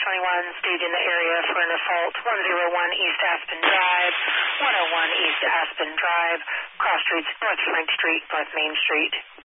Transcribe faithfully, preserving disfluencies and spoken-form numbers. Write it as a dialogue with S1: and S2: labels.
S1: twenty-one, stayed in the area for an assault, one oh one East Aspen Drive, one oh one East Aspen Drive, cross streets, North Frank Street, North Main Street.